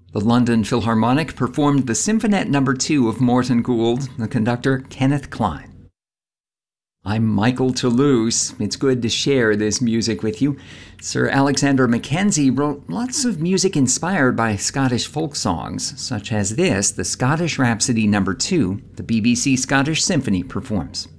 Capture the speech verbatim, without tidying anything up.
The London Philharmonic performed the Symphonette Number two of Morton Gould, the conductor Kenneth Klein. I'm Michael Toulouse. It's good to share this music with you. Sir Alexander Mackenzie wrote lots of music inspired by Scottish folk songs, such as this, the Scottish Rhapsody Number two, the B B C Scottish Symphony performs.